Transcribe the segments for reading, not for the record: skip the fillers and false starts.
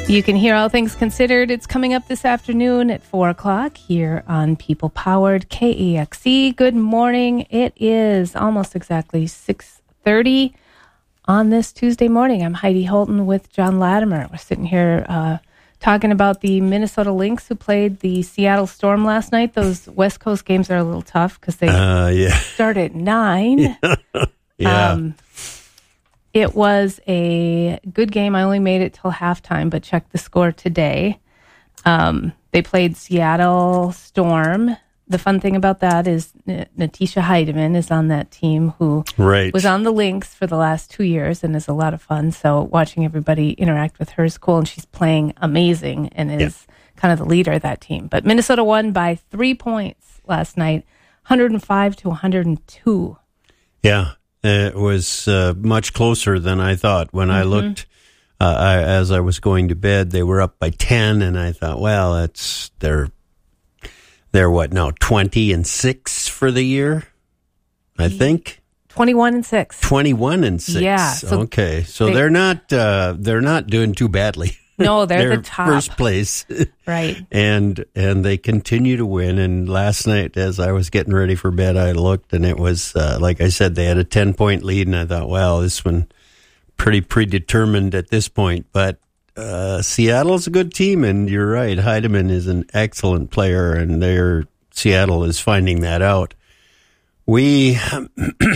You can hear All Things Considered. It's coming up this afternoon at 4 o'clock here on People Powered KEXE. Good morning. It is almost exactly 6:30 on this Tuesday morning. I'm Heidi Holton with John Latimer. We're sitting here talking about the Minnesota Lynx who played the Seattle Storm last night. Those West Coast games are a little tough because they start at 9. Yeah. It was a good game. I only made it till halftime, but checked the score today. They played Seattle Storm. The fun thing about that is Natisha Heidemann is on that team who was on the Lynx for the last 2 years and is a lot of fun. So watching everybody interact with her is cool, and she's playing amazing and is kind of the leader of that team. But Minnesota won by 3 points last night, 105-102. Yeah. It was much closer than I thought. When I looked, as I was going to bed, they were up by 10, and I thought, well, they're what now, 20-6 for the year, I think. 21-6. 21-6. Yeah. So okay, so they're not doing too badly. No, they're the top. First place. Right. And they continue to win. And last night, as I was getting ready for bed, I looked, and it was, like I said, they had a 10-point lead. And I thought, well, this one pretty predetermined at this point. But Seattle's a good team. And you're right. Heidemann is an excellent player. And Seattle is finding that out. I'm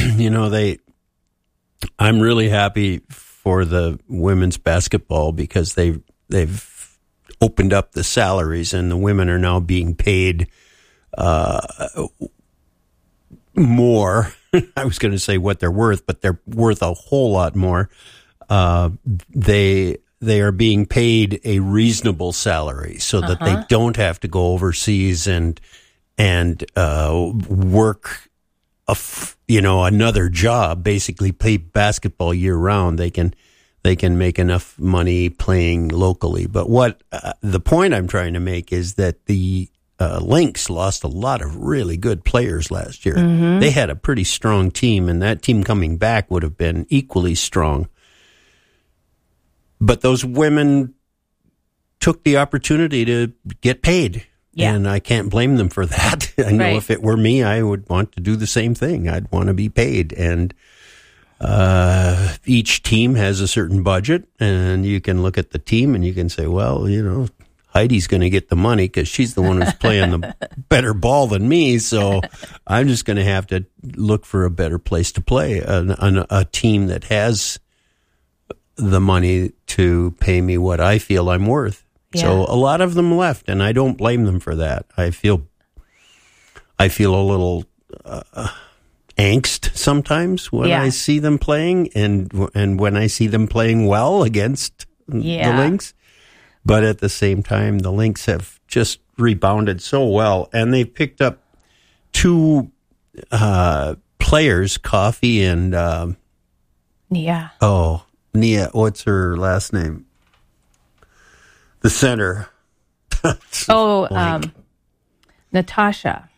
really happy for the women's basketball because they've opened up the salaries, and the women are now being paid more. I was going to say what they're worth, but they're worth a whole lot more. They are being paid a reasonable salary so that they don't have to go overseas and work another job, basically play basketball year round. They can make enough money playing locally. But what the point I'm trying to make is that the Lynx lost a lot of really good players last year. Mm-hmm. They had a pretty strong team, and that team coming back would have been equally strong. But those women took the opportunity to get paid. Yeah. And I can't blame them for that. I know if it were me, I would want to do the same thing. I'd want to be paid. And each team has a certain budget, and you can look at the team and you can say, well, Heidi's going to get the money because she's the one who's playing the better ball than me. So I'm just going to have to look for a better place to play, a team that has the money to pay me what I feel I'm worth. Yeah. So a lot of them left, and I don't blame them for that. I feel a little angst sometimes when I see them playing, and when I see them playing well against the Lynx. But at the same time, the Lynx have just rebounded so well, and they've picked up 2 players, Coffee and Nia. Oh, Nia. What's her last name? The center. Natasha.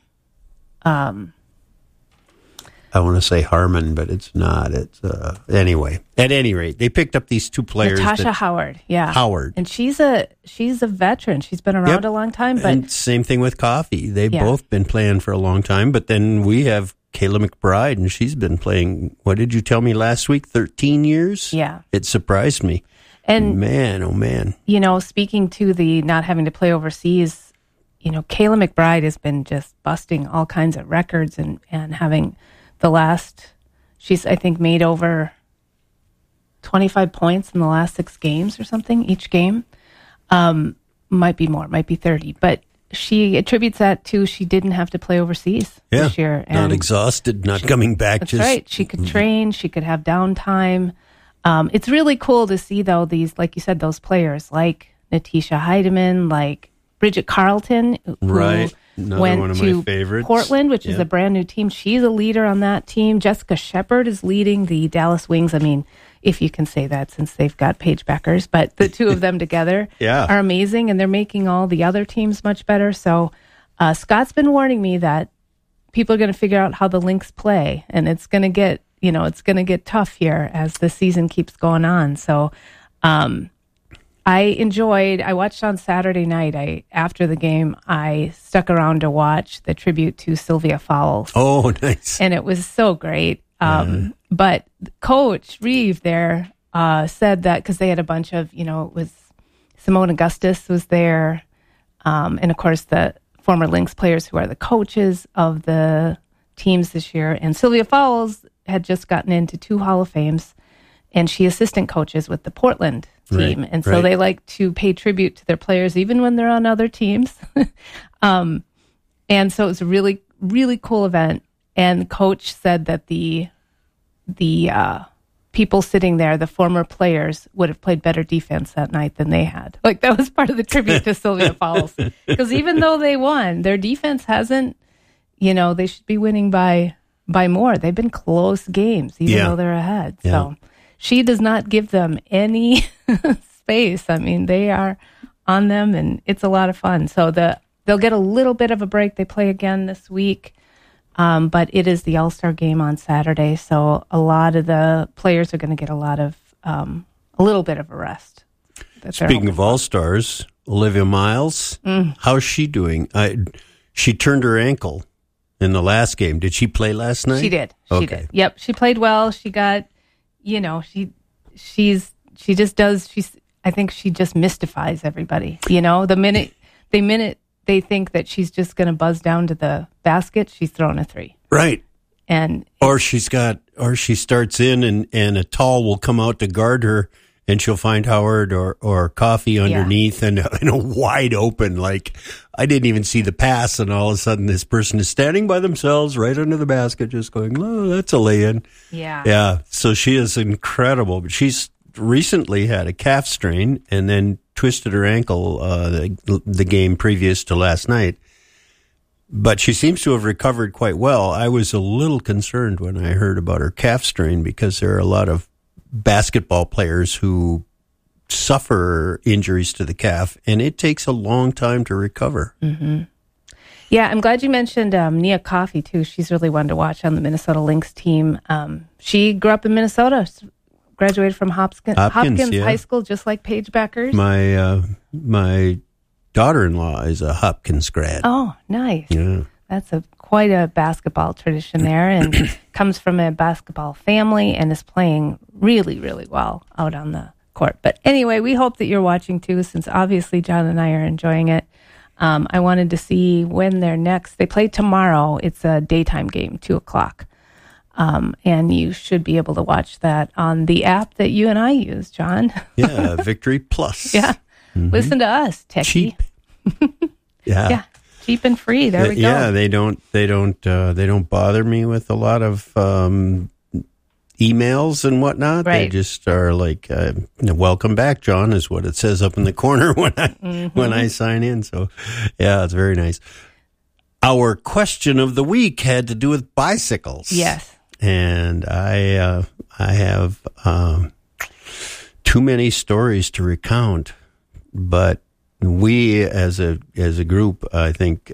I want to say Harmon, but it's not. It's anyway. At any rate, they picked up these 2 players. Natasha Howard. Yeah. Howard. And she's a veteran. She's been around a long time. But and same thing with Coffee. They've both been playing for a long time. But then we have Kayla McBride, and she's been playing, what did you tell me last week, 13 years? Yeah. It surprised me. And man, oh man. Speaking to the not having to play overseas, Kayla McBride has been just busting all kinds of records and having she's, I think, made over 25 points in the last 6 games or something, each game. Might be more, might be 30. But she attributes that to she didn't have to play overseas this year. And not exhausted, not coming back. That's right. She could train. She could have downtime. It's really cool to see, though, these, like you said, those players like Natisha Heidemann, like Bridget Carlton, who went to Portland, which is a brand new team. She's a leader on that team. Jessica Shepard is leading the Dallas Wings. I mean, if you can say that since they've got Paige Beckers, but the 2 of them together are amazing, and they're making all the other teams much better. So Scott's been warning me that people are going to figure out how the Lynx play, and it's going to get it's going to get tough here as the season keeps going on. So I I watched on Saturday night. After the game, I stuck around to watch the tribute to Sylvia Fowles. Oh, nice. And it was so great. But Coach Reeve there said that because they had a bunch of, it was Simone Augustus was there. And of course, the former Lynx players who are the coaches of the teams this year. And Sylvia Fowles had just gotten into 2 Hall of Fames, and she assistant coaches with the Portland team. And so they like to pay tribute to their players even when they're on other teams. And so it was a really, really cool event. And Coach said that the people sitting there, the former players, would have played better defense that night than they had. Like, that was part of the tribute to Sylvia Fowles. Because even though they won, their defense hasn't, they should be winning by more. They've been close games, even though they're ahead. Yeah. So she does not give them any space. I mean, they are on them, and it's a lot of fun. So they'll get a little bit of a break. They play again this week. But it is the All-Star game on Saturday, so a lot of the players are going to get a little bit of a rest. Speaking of All-Stars, Olivia Miles, how's she doing? She turned her ankle in the last game. Did she play last night? She did. She did. Yep, she played well. She got, she just does. I think she just mystifies everybody. The minute they think that she's just going to buzz down to the basket, she's throwing a 3. Right. And or she starts in and a tall will come out to guard her, and she'll find Howard or Coffee underneath and a wide open, like, I didn't even see the pass, and all of a sudden this person is standing by themselves right under the basket just going, oh, that's a lay-in. Yeah. Yeah. So she is incredible. But she's recently had a calf strain and then twisted her ankle the game previous to last night. But she seems to have recovered quite well. I was a little concerned when I heard about her calf strain because there are a lot of basketball players who suffer injuries to the calf, and it takes a long time to recover. Mm-hmm. Yeah, I'm glad you mentioned Nia Coffey, too. She's really one to watch on the Minnesota Lynx team. She grew up in Minnesota, graduated from Hopkins High School, just like Paige Beckers. My daughter-in-law is a Hopkins grad. Oh, nice. Yeah. That's quite a basketball tradition there, and comes from a basketball family and is playing really, really well out on the court. But anyway, we hope that you're watching too, since obviously John and I are enjoying it. I wanted to see when they're next. They play tomorrow. It's a daytime game, 2:00. And you should be able to watch that on the app that you and I use, John. Yeah, Victory Plus. Yeah. Mm-hmm. Listen to us, techie. Cheap. Yeah. Cheap and free. There we go. Yeah, they don't bother me with a lot of emails and whatnot. Right. They just are like, welcome back, John, is what it says up in the corner when I sign in. So, yeah, it's very nice. Our question of the week had to do with bicycles. Yes. And I have too many stories to recount, but we as a group, I think,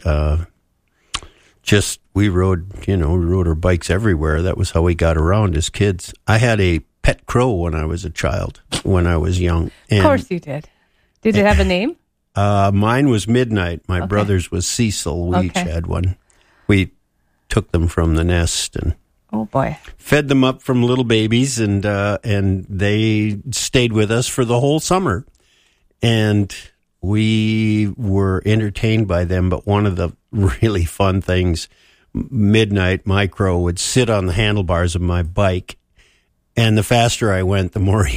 we rode our bikes everywhere. That was how we got around as kids. I had a pet crow when I was a child, when I was young. And, of course you did. Did it have a name? Mine was Midnight. My brother's was Cecil. We each had one. We took them from the nest and fed them up from little babies, and they stayed with us for the whole summer. And we were entertained by them, but one of the really fun things, Midnight, my crow, would sit on the handlebars of my bike, and the faster I went, the more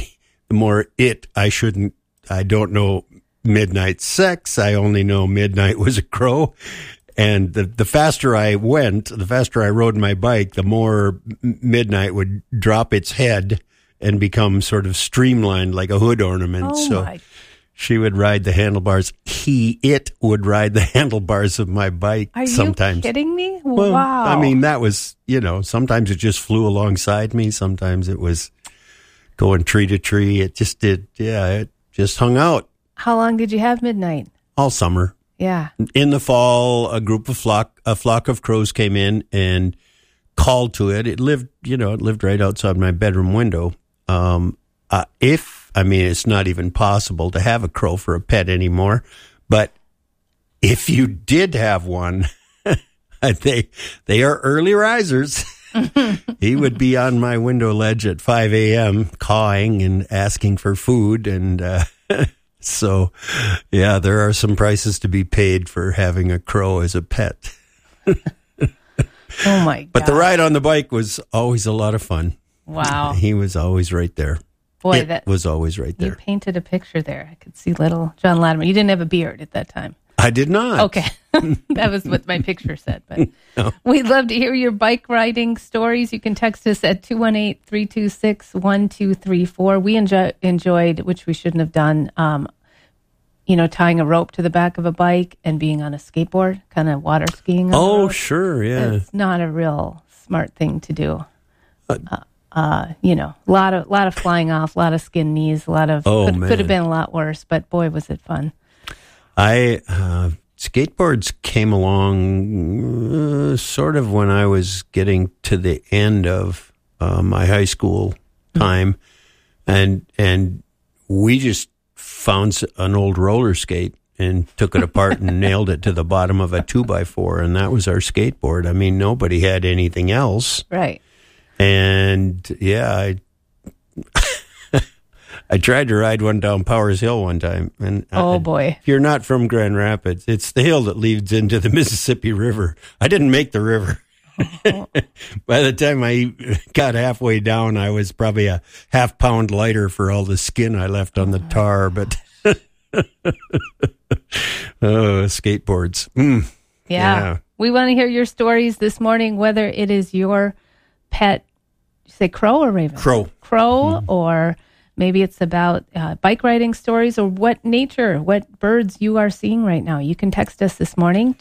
I don't know Midnight's sex. I only know Midnight was a crow. And the faster I went, the faster I rode my bike, the more Midnight would drop its head and become sort of streamlined like a hood ornament. She would ride the handlebars. It would ride the handlebars of my bike sometimes. Are you kidding me? Well, wow. I mean, that was, sometimes it just flew alongside me. Sometimes it was going tree to tree. It just did. Yeah, it just hung out. How long did you have Midnight? All summer. Yeah. In the fall, a flock of crows came in and called to it. It lived right outside my bedroom window. If I mean, it's not even possible to have a crow for a pet anymore. But if you did have one, they are early risers. He would be on my window ledge at 5 a.m. cawing and asking for food. And so, yeah, there are some prices to be paid for having a crow as a pet. Oh, my God. But the ride on the bike was always a lot of fun. Wow. He was always right there. Boy, that was always right there. You painted a picture there. I could see little John Latimer. You didn't have a beard at that time. I did not. Okay. That was what my picture said. But no. We'd love to hear your bike riding stories. You can text us at 218-326-1234. We enjoyed, which we shouldn't have done, tying a rope to the back of a bike and being on a skateboard, kind of water skiing. Oh, sure, yeah. It's not a real smart thing to do. A lot of flying off, a lot of skin knees, could have been a lot worse, but boy, was it fun. Skateboards came along sort of when I was getting to the end of my high school time, and we just found an old roller skate and took it apart and nailed it to the bottom of a 2x4, and that was our skateboard. I mean, nobody had anything else. Right. And yeah, I tried to ride one down Powers Hill one time. And boy. If you're not from Grand Rapids, it's the hill that leads into the Mississippi River. I didn't make the river. By the time I got halfway down, I was probably a half-pound lighter for all the skin I left on the tar. But skateboards. Yeah. We want to hear your stories this morning, whether it is your pet. You say crow or raven? Crow, or maybe it's about bike riding stories, or what birds you are seeing right now. You can text us this morning,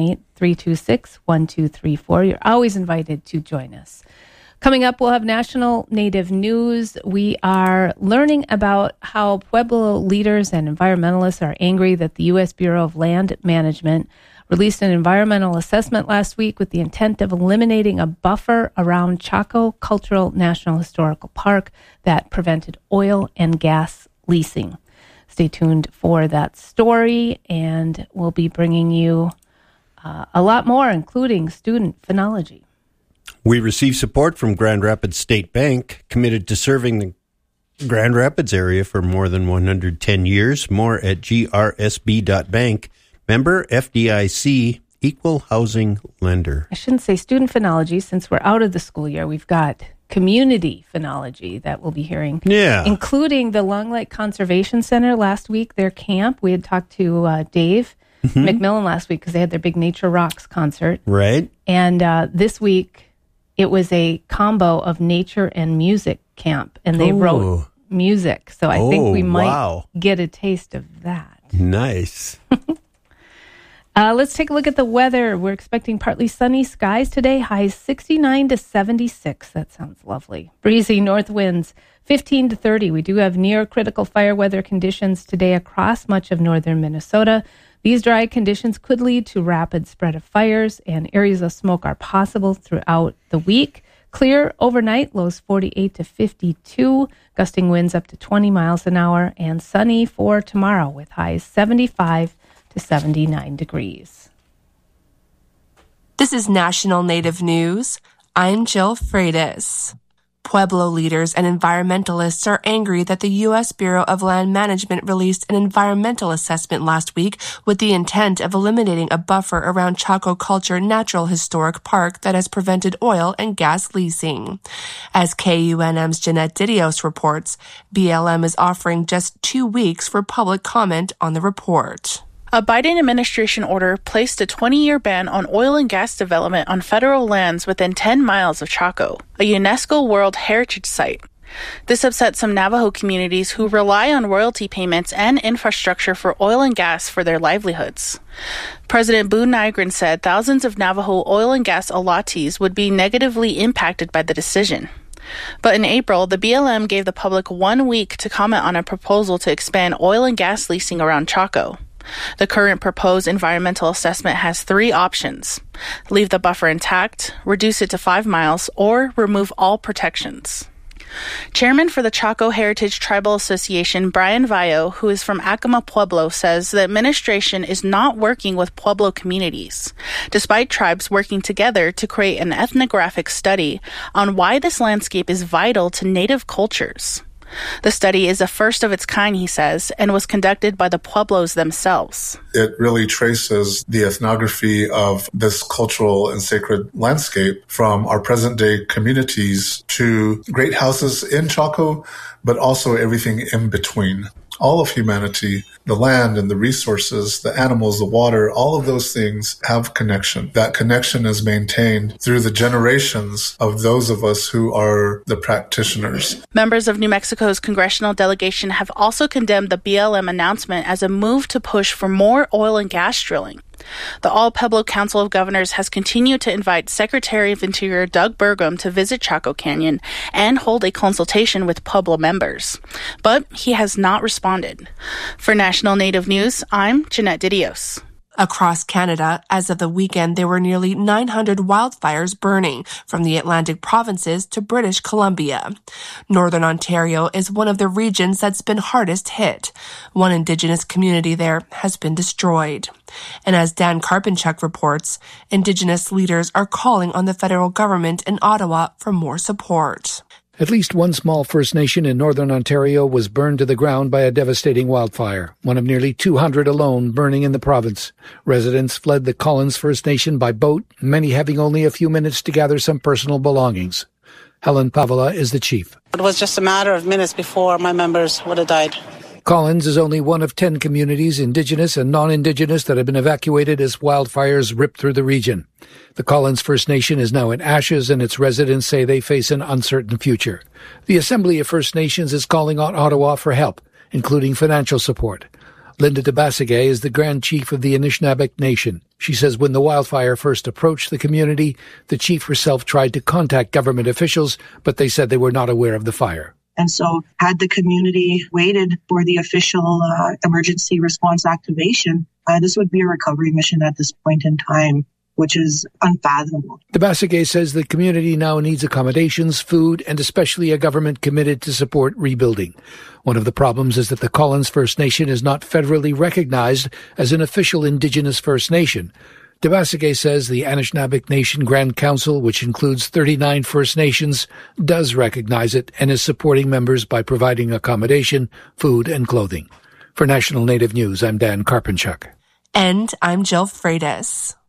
218-326-1234. You're always invited to join us. Coming up, we'll have National Native News. We are learning about how Pueblo leaders and environmentalists are angry that the U.S. Bureau of Land Management released an environmental assessment last week with the intent of eliminating a buffer around Chaco Cultural National Historical Park that prevented oil and gas leasing. Stay tuned for that story, and we'll be bringing you a lot more, including student phenology. We receive support from Grand Rapids State Bank, committed to serving the Grand Rapids area for more than 110 years. More at grsb.bank. Member FDIC, equal housing lender. I shouldn't say student phenology, since we're out of the school year. We've got community phenology that we'll be hearing. Yeah. Including the Long Lake Conservation Center last week, their camp. We had talked to Dave McMillan last week because they had their big Nature Rocks concert. Right. And this week, it was a combo of nature and music camp, and they wrote music. So I think we might get a taste of that. Nice. Let's take a look at the weather. We're expecting partly sunny skies today, highs 69 to 76. That sounds lovely. Breezy north winds 15 to 30. We do have near critical fire weather conditions today across much of northern Minnesota. These dry conditions could lead to rapid spread of fires, and areas of smoke are possible throughout the week. Clear overnight, lows 48 to 52, gusting winds up to 20 miles an hour, and sunny for tomorrow with highs 75 to 79 degrees. This is National Native News. I'm Jill Freitas. Pueblo leaders and environmentalists are angry that the U.S. Bureau of Land Management released an environmental assessment last week with the intent of eliminating a buffer around Chaco Culture Natural Historic Park that has prevented oil and gas leasing. As KUNM's Jeanette Didios reports, BLM is offering just 2 weeks for public comment on the report. A Biden administration order placed a 20-year ban on oil and gas development on federal lands within 10 miles of Chaco, a UNESCO World Heritage Site. This upset some Navajo communities who rely on royalty payments and infrastructure for oil and gas for their livelihoods. President Boone Nygren said thousands of Navajo oil and gas allottees would be negatively impacted by the decision. But in April, the BLM gave the public 1 week to comment on a proposal to expand oil and gas leasing around Chaco. The current proposed environmental assessment has 3 options: leave the buffer intact, reduce it to 5 miles, or remove all protections. Chairman for the Chaco Heritage Tribal Association, Brian Vayo, who is from Acoma Pueblo, says the administration is not working with Pueblo communities, despite tribes working together to create an ethnographic study on why this landscape is vital to native cultures. The study is the first of its kind, he says, and was conducted by the Pueblos themselves. It really traces the ethnography of this cultural and sacred landscape from our present-day communities to great houses in Chaco, but also everything in between. All of humanity, the land and the resources, the animals, the water, all of those things have connection. That connection is maintained through the generations of those of us who are the practitioners. Members of New Mexico's congressional delegation have also condemned the BLM announcement as a move to push for more oil and gas drilling. The All Pueblo Council of Governors has continued to invite Secretary of Interior Doug Burgum to visit Chaco Canyon and hold a consultation with Pueblo members. But he has not responded. For National Native News, I'm Jeanette Didios. Across Canada, as of the weekend, there were nearly 900 wildfires burning from the Atlantic provinces to British Columbia. Northern Ontario is one of the regions that's been hardest hit. One Indigenous community there has been destroyed. And as Dan Karpinchuk reports, Indigenous leaders are calling on the federal government in Ottawa for more support. At least one small First Nation in northern Ontario was burned to the ground by a devastating wildfire, one of nearly 200 alone burning in the province. Residents fled the Collins First Nation by boat, many having only a few minutes to gather some personal belongings. Helen Pavala is the chief. It was just a matter of minutes before my members would have died. Collins is only one of 10 communities, Indigenous and non-Indigenous, that have been evacuated as wildfires rip through the region. The Collins First Nation is now in ashes, and its residents say they face an uncertain future. The Assembly of First Nations is calling on Ottawa for help, including financial support. Linda Tabasagay is the Grand Chief of the Anishinaabe Nation. She says when the wildfire first approached the community, the chief herself tried to contact government officials, but they said they were not aware of the fire. And so had the community waited for the official emergency response activation, this would be a recovery mission at this point in time, which is unfathomable. Tabasagay says the community now needs accommodations, food, and especially a government committed to support rebuilding. One of the problems is that the Collins First Nation is not federally recognized as an official Indigenous First Nation. Tabasagay says the Anishinaabe Nation Grand Council, which includes 39 First Nations, does recognize it and is supporting members by providing accommodation, food, and clothing. For National Native News, I'm Dan Karpinchuk. And I'm Jill Freitas.